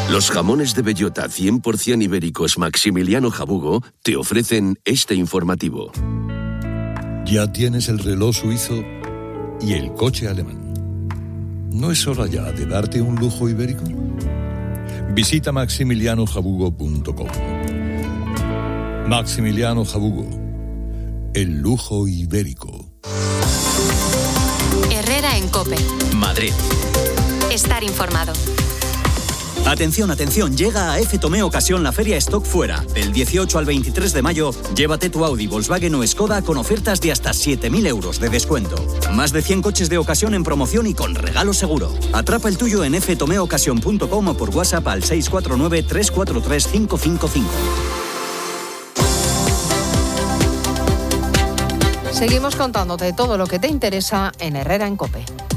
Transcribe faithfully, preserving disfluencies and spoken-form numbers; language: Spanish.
Los jamones de bellota cien por ciento ibéricos Maximiliano Jabugo te ofrecen este informativo. Ya tienes el reloj suizo y el coche alemán. ¿No es hora ya de darte un lujo ibérico? Visita maximiliano jabugo punto com. Maximiliano Jabugo, el lujo ibérico. Herrera en COPE. Madrid. Estar informado. Atención, atención, llega a F Tomé Ocasión la Feria Stock Fuera. Del dieciocho al veintitrés de mayo, llévate tu Audi, Volkswagen o Skoda con ofertas de hasta siete mil euros de descuento. Más de cien coches de ocasión en promoción y con regalo seguro. Atrapa el tuyo en f tomé ocasión punto com o por WhatsApp al seis cuatro nueve, tres cuatro tres, cinco cinco cinco. Seguimos contándote todo lo que te interesa en Herrera en COPE.